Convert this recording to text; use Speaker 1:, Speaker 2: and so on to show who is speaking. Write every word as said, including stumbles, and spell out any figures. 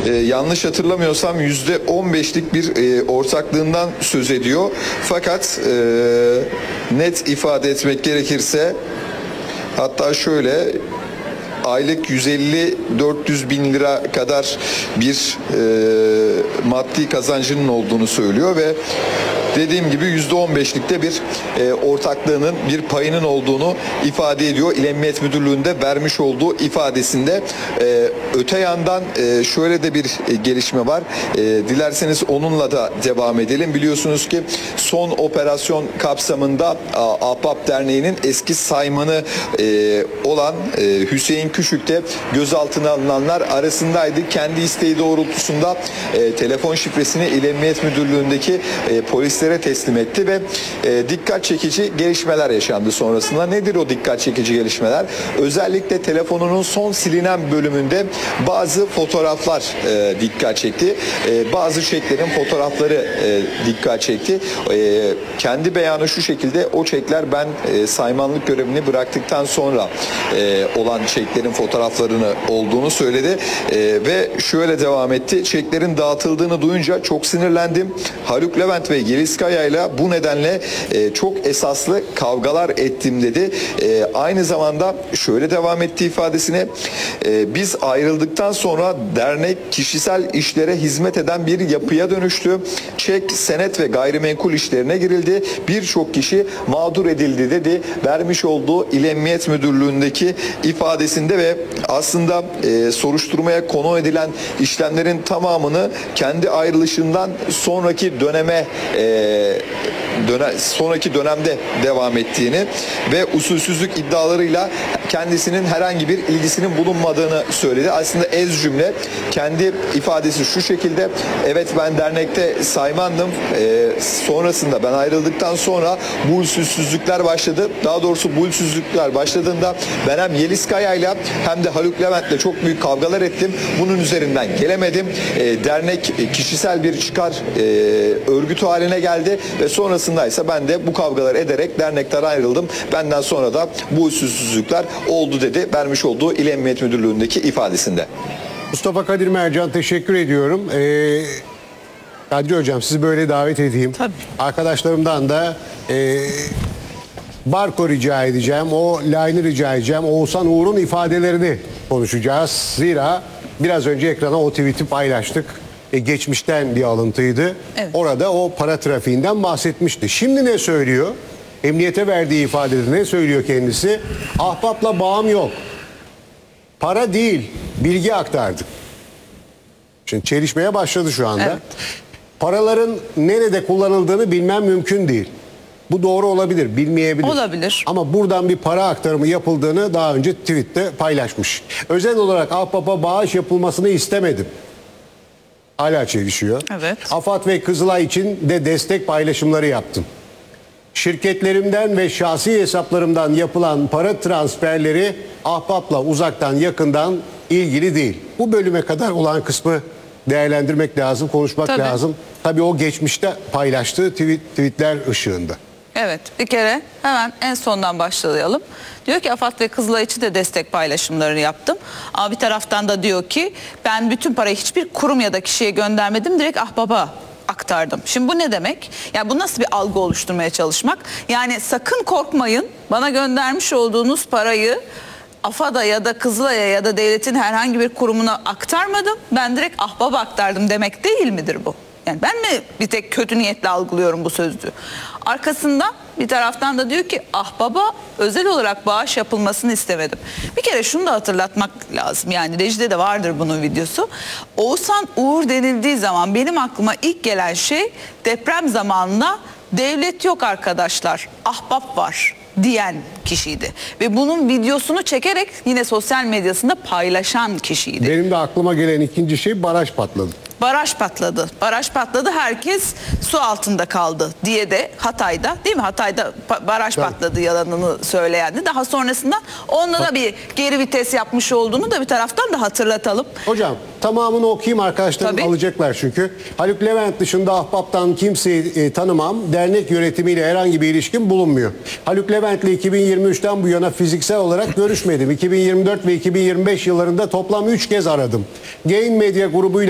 Speaker 1: e, yanlış hatırlamıyorsam yüzde on beşlik bir e, ortaklığından söz ediyor. Fakat e, net ifade etmek gerekirse, hatta şöyle, aylık yüz elli dört yüz bin lira kadar bir e, maddi kazancının olduğunu söylüyor ve dediğim gibi yüzde on beşlikte bir e, ortaklığının, bir payının olduğunu ifade ediyor. İl Emniyet Müdürlüğü'nde vermiş olduğu ifadesinde. E, öte yandan e, şöyle de bir e, gelişme var. E, dilerseniz onunla da devam edelim. Biliyorsunuz ki son operasyon kapsamında Ahbap Derneği'nin eski saymanı e, olan e, Hüseyin Küçük de gözaltına alınanlar arasındaydı. Kendi isteği doğrultusunda e, telefon şifresini İl Emniyet Müdürlüğü'ndeki e, polis teslim etti ve e, dikkat çekici gelişmeler yaşandı sonrasında. Nedir o dikkat çekici gelişmeler? Özellikle telefonunun son silinen bölümünde bazı fotoğraflar e, dikkat çekti. E, bazı çeklerin fotoğrafları e, dikkat çekti. E, kendi beyanı şu şekilde: o çekler ben e, saymanlık görevini bıraktıktan sonra e, olan çeklerin fotoğraflarını olduğunu söyledi. E, ve şöyle devam etti: çeklerin dağıtıldığını duyunca çok sinirlendim. Haluk Levent ve Yeliz Kaya'yla bu nedenle e, çok esaslı kavgalar ettim dedi. E, aynı zamanda şöyle devam etti ifadesine: e, biz ayrıldıktan sonra dernek kişisel işlere hizmet eden bir yapıya dönüştü. Çek, senet ve gayrimenkul işlerine girildi. Birçok kişi mağdur edildi dedi. Vermiş olduğu İl Emniyet Müdürlüğü'ndeki ifadesinde ve aslında e, soruşturmaya konu edilen işlemlerin tamamını kendi ayrılışından sonraki döneme e, dönem, sonraki dönemde devam ettiğini ve usulsüzlük iddialarıyla kendisinin herhangi bir ilgisinin bulunmadığını söyledi. Aslında ez cümle kendi ifadesi şu şekilde: evet, ben dernekte saymandım. E, sonrasında ben ayrıldıktan sonra bu usulsüzlükler başladı. Daha doğrusu bu usulsüzlükler başladığında ben hem Yeliz Kaya'yla hem de Haluk Levent'le çok büyük kavgalar ettim. Bunun üzerinden gelemedim. E, dernek kişisel bir çıkar e, örgütü haline geldi ve sonrasında ise ben de bu kavgalar ederek dernekten ayrıldım. Benden sonra da bu usulsüzlükler oldu dedi, vermiş olduğu İl Emniyet Müdürlüğü'ndeki ifadesinde.
Speaker 2: Mustafa Kadir Mercan, teşekkür ediyorum. Ee, Kadri Hocam, sizi böyle davet edeyim.
Speaker 3: Tabii.
Speaker 2: Arkadaşlarımdan da e, Barko rica edeceğim, o line'ı rica edeceğim. Oğuzhan Uğur'un ifadelerini konuşacağız. Zira biraz önce ekrana o tweet'i paylaştık. E, geçmişten bir alıntıydı.
Speaker 3: Evet.
Speaker 2: Orada o para trafiğinden bahsetmişti. Şimdi ne söylüyor? Emniyete verdiği ifadede ne söylüyor kendisi? Ahbapla bağım yok. Para değil, bilgi aktardık. Şimdi çelişmeye başladı şu anda.
Speaker 3: Evet.
Speaker 2: Paraların nerede kullanıldığını bilmem mümkün değil. Bu doğru olabilir, bilmeyebilir.
Speaker 3: Olabilir.
Speaker 2: Ama buradan bir para aktarımı yapıldığını daha önce tweette paylaşmış. Özel olarak Ahbap'a bağış yapılmasını istemedim. Hala çelişiyor.
Speaker 3: Evet.
Speaker 2: AFAD ve Kızılay için de destek paylaşımları yaptım. Şirketlerimden ve şahsi hesaplarımdan yapılan para transferleri Ahbap'la uzaktan yakından ilgili değil. Bu bölüme kadar olan kısmı değerlendirmek lazım, konuşmak
Speaker 3: Tabii.
Speaker 2: lazım. Tabii o geçmişte paylaştığı tweet, tweetler ışığında.
Speaker 3: Evet, bir kere hemen en sondan başlayalım. Diyor ki AFAD ve Kızılay için de destek paylaşımlarını yaptım. Ama bir taraftan da diyor ki ben bütün parayı hiçbir kurum ya da kişiye göndermedim, direkt Ahbap'a aktardım. Şimdi bu ne demek? Yani bu nasıl bir algı oluşturmaya çalışmak? Yani sakın korkmayın, bana göndermiş olduğunuz parayı AFAD'a ya da Kızılay'a ya da devletin herhangi bir kurumuna aktarmadım, ben direkt Ahbap'a aktardım demek değil midir bu? Yani ben mi bir tek kötü niyetle algılıyorum bu sözcüğü? Arkasında bir taraftan da diyor ki Ahbap'a özel olarak bağış yapılmasını istemedim. Bir kere şunu da hatırlatmak lazım. Yani rejide de vardır bunun videosu. Oğuzhan Uğur denildiği zaman benim aklıma ilk gelen şey deprem zamanında devlet yok arkadaşlar, Ahbap var diyen kişiydi. Ve bunun videosunu çekerek yine sosyal medyasında paylaşan kişiydi.
Speaker 2: Benim de aklıma gelen ikinci şey baraj patladı.
Speaker 3: Baraj patladı. Baraj patladı. Herkes su altında kaldı diye de Hatay'da, değil mi? Hatay'da baraj
Speaker 2: Tabii.
Speaker 3: patladı yalanını söyleyendi. Daha sonrasında onunla da bir geri vites yapmış olduğunu da bir taraftan da hatırlatalım.
Speaker 2: Hocam tamamını okuyayım, arkadaşlarım
Speaker 3: Tabii.
Speaker 2: alacaklar çünkü. Haluk Levent dışında Ahbap'tan kimseyi e, tanımam. Dernek yönetimiyle herhangi bir ilişkim bulunmuyor. Haluk Levent'le iki bin yirmi üçten bu yana fiziksel olarak görüşmedim. iki bin yirmi dört ve iki bin yirmi beş yıllarında toplam üç kez aradım. Gain Medya grubuyla